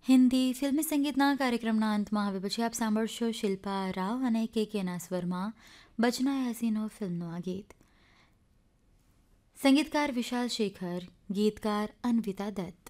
હિન્દી ફિલ્મી સંગીતના કાર્યક્રમના અંતમાં હવે પછી આપ સાંભળશો શિલ્પા રાવ અને કેના સ્વરમાં બચના યાસીનો ફિલ્મનું આ ગીત. સંગીતકાર વિશાલ શેખર, ગીતકાર અન્વિતા દત્ત.